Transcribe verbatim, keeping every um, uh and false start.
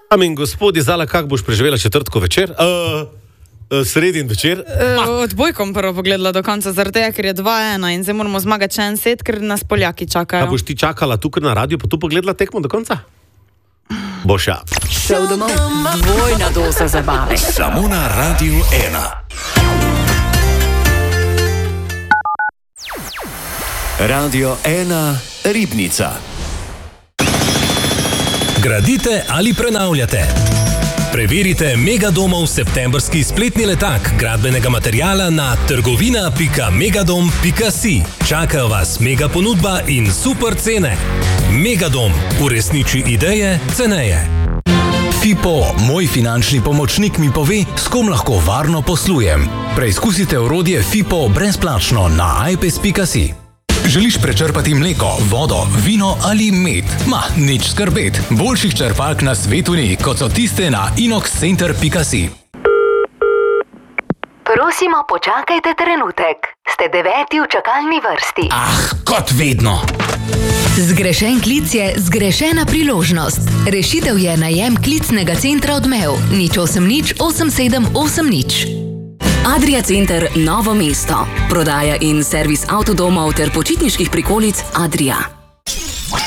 Dame in gospodje, Zala, kako boš preživela četrtko večer? Uh, uh, sredin večer? Uh, odbojkom prvo pogledala do konca, zaradi tega, ker je dva ena in zdaj moramo zmagati še en set, ker nas Poljaki čakajo. A boš ti čakala tukaj na radio, pa tu pogledala tekmo do konca? Boš ja. Šel domov, dvojna doza zabave. Samo na Radiu ena. Radio ena Ribnica. Gradite ali prenavljate? Preverite Megadomov septembrski spletni letak gradbenega materijala na trgovina pika megadom pika si. Čakajo vas mega ponudba in super cene. Megadom, uresniči ideje ceneje. Fipo, moj finančni pomočnik, mi pove, s kom lahko varno poslujem. Preizkusite orodje Fipo brezplačno na i p e s pika si. Želiš prečrpati mleko, vodo, vino ali med? Ma, nič skrbet. Boljših črpalk na svetu ni, kot so tiste na inoxcenter pika si. Prosimo, počakajte trenutek. Ste deveti v čakalni vrsti. Ah, kot vedno. Zgrešen klic je zgrešena priložnost. Rešitev je najem klicnega centra Odmev. nič osem nič osem sedem osem nič. Adria Center Novo mesto. Prodaja in servis avtodomov ter počitniških prikolic Adria.